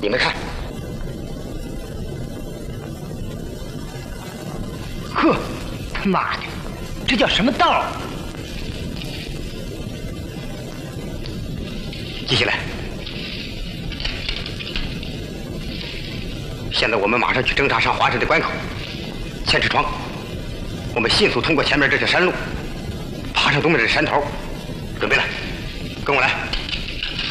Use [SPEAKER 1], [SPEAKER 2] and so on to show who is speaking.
[SPEAKER 1] 你们看，
[SPEAKER 2] 呵，他妈的，这叫什么道？
[SPEAKER 1] 记下来。现在我们马上去侦查上华镇的关口，千尺窗。我们迅速通过前面这条山路，爬上东面的山头。准备了，跟我来。